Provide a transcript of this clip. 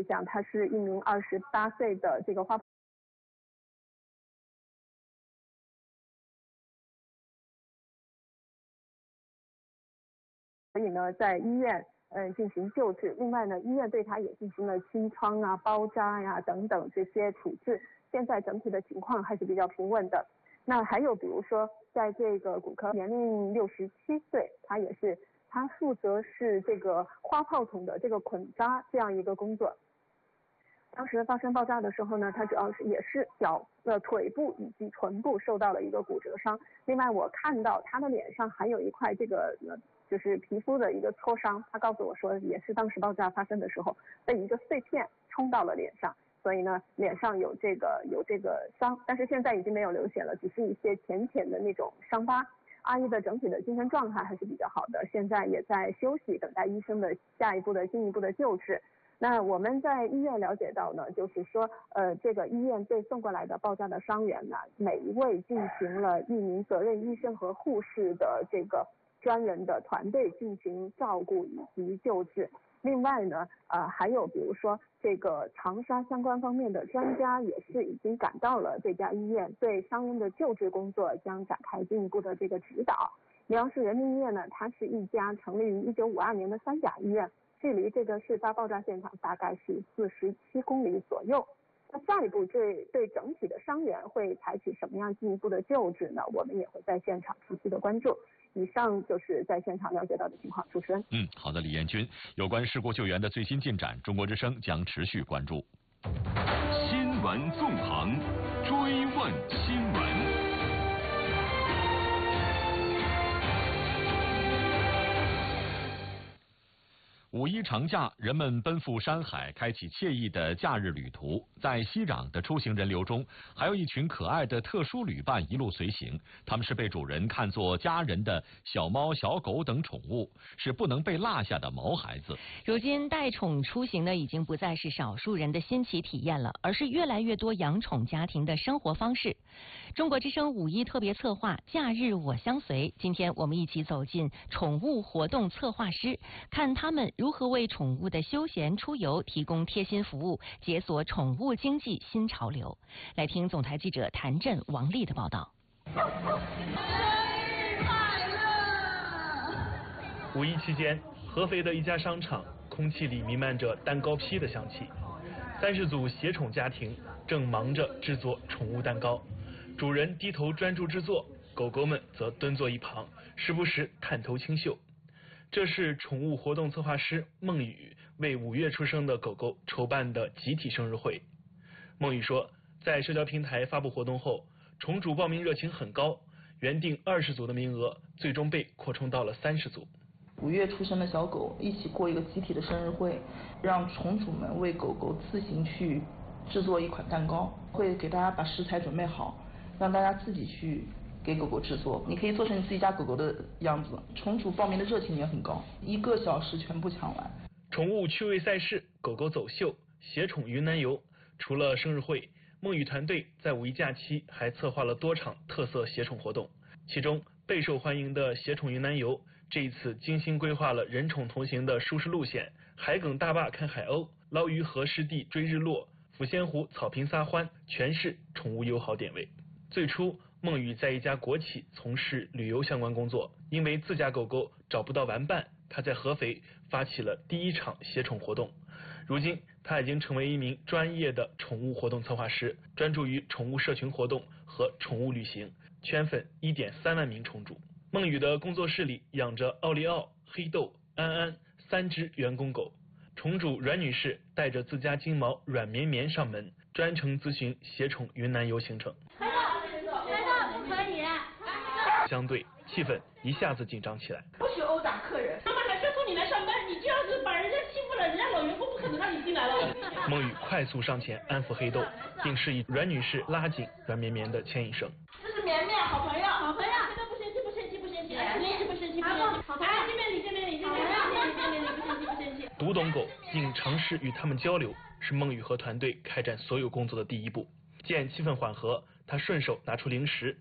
象，他是一名28岁的这个花。所以呢，在医院进行救治。另外呢，医院对他也进行了清创啊、包扎呀等等这些处置。现在整体的情况还是比较平稳的。那还有比如说，在这个骨科年龄67岁，他负责是这个花炮筒的这个捆扎这样一个工作。当时发生爆炸的时候呢，他主要也是腿部以及臀部受到了一个骨折伤。另外，我看到他的脸上还有一块这个就是皮肤的一个挫伤。他告诉我说，也是当时爆炸发生的时候被一个碎片冲到了脸上，所以呢，脸上有这个伤，但是现在已经没有流血了，只是一些浅浅的那种伤疤。阿姨的整体的精神状态还是比较好的，现在也在休息，等待医生的进一步的救治。那我们在医院了解到呢，就是说，这个医院对送过来的爆炸的伤员呢，每一位进行了1名责任医生和护士的这个专人的团队进行照顾以及救治。另外呢，还有比如说这个长沙相关方面的专家也是已经赶到了这家医院，对伤员的救治工作将展开进一步的这个指导。辽阳市人民医院呢，它是一家成立于1952年的3甲医院。距离这个事发爆炸现场大概是47公里左右。那下一步对整体的伤员会采取什么样进一步的救治呢？我们也会在现场持续的关注。以上就是在现场了解到的情况。主持人， 好的，李艳君，有关事故救援的最新进展，中国之声将持续关注。 新闻纵横，追问新闻。 五一长假，人们奔赴山海，开启惬意的假日旅途。在熙攘的出行人流中，还有一群可爱的特殊旅伴一路随行。他们是被主人看作家人的小猫、小狗等宠物，是不能被落下的毛孩子。 如今带宠出行呢，已经不再是少数人的新奇体验了，而是越来越多养宠家庭的生活方式。中国之声五一特别策划“假日我相随”，今天我们一起走进宠物活动策划师，看他们如何为宠物的休闲出游提供贴心服务，解锁宠物经济新潮流。来听总台记者谭震、王丽的报道。 五一期间，合肥的一家商场空气里弥漫着蛋糕坯的香气，30组携宠家庭正忙着制作宠物蛋糕，主人低头专注制作，狗狗们则蹲坐一旁，时不时探头清秀。这是宠物活动策划师孟宇为5月出生的狗狗筹办的集体生日会。孟宇说，在社交平台发布活动后，宠主报名热情很高，原定20组的名额最终被扩充到了30组。 5月出生的小狗一起过一个集体的生日会，让宠主们为狗狗自行去制作一款蛋糕，会给大家把食材准备好，让大家自己去给狗狗制作，你可以做成你自己家狗狗的样子。宠主报名的热情也很高，1个小时全部抢完。 宠物趣味赛事、狗狗走秀、携宠云南游，除了生日会，孟宇团队在5一假期还策划了多场特色携宠活动。其中备受欢迎的携宠云南游，这一次精心规划了人宠同行的舒适路线，海埂大坝看海鸥，捞鱼河湿地追日落，抚仙湖草坪撒欢，全是宠物友好点位。最初孟宇在一家国企从事旅游相关工作，因为自家狗狗找不到玩伴，他在合肥发起了第1场携宠活动。如今他已经成为一名专业的宠物活动策划师，专注于宠物社群活动和宠物旅行，圈粉1.3万名宠主。孟宇的工作室里养着奥利奥、黑豆、安安3只员工狗。宠主阮女士带着自家金毛软绵绵上门，专程咨询携宠云南游行程。相对气氛一下子紧张起来。 不许殴打客人，他们还是送你来上班，你这样子把人家欺负了，人家老员工不可能让你进来了。 孟宇快速上前安抚黑豆，并示意阮女士拉紧软绵绵的牵引绳。 这是绵绵，好朋友，好朋友，这个不生气，不生气，不生气，不生气，不生气，好，来这边你这边你这边你不生气，不生气。 读懂狗并尝试与他们交流，是孟宇和团队开展所有工作的第一步。见气氛缓和，他顺手拿出零食，